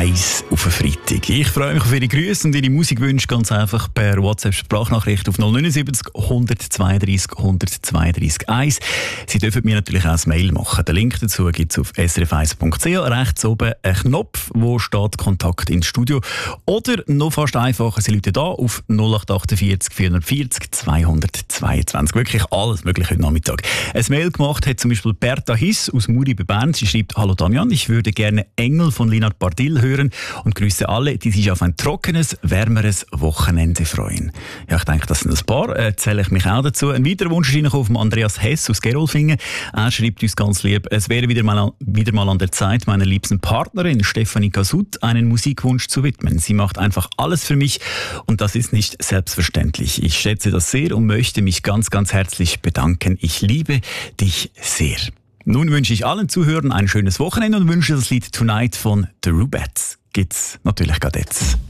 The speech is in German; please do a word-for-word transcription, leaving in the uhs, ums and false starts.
eins auf einen Freitag. Ich freue mich auf Ihre Grüße und Ihre Musikwünsche ganz einfach per WhatsApp-Sprachnachricht auf null neun sieben null, eins zwei drei, eins zwei drei eins. Sie dürfen mir natürlich auch ein Mail machen. Den Link dazu gibt es auf s r f eins punkt c h. Rechts oben ein Knopf, wo steht Kontakt ins Studio. Oder noch fast einfacher, Sie rufen hier auf null acht vier acht, vier vier null, zwei zwei zwei. Wirklich alles möglich heute Nachmittag. Ein Mail gemacht hat zum Beispiel Berta Hiss aus Muri bei Bern. Sie schreibt: Hallo Damian, ich würde gerne Engel von Linard Bardil hören und grüße alle, die sich auf ein trockenes, wärmeres Wochenende freuen. Ja, ich denke, das sind ein paar. Äh, zähle ich mich auch dazu. Ein weiterer Wunsch ist reingekommen von Andreas Hess aus Gerolfingen. Er schreibt uns ganz lieb: Es wäre wieder mal, wieder mal an der Zeit, meiner liebsten Partnerin Stefanie Kasut einen Musikwunsch zu widmen. Sie macht einfach alles für mich und das ist nicht selbstverständlich. Ich schätze das sehr und möchte mich ganz, ganz herzlich bedanken. Ich liebe dich sehr. Nun wünsche ich allen Zuhörern ein schönes Wochenende und wünsche das Lied Tonight von The Rubettes. Gibt's natürlich gerade jetzt.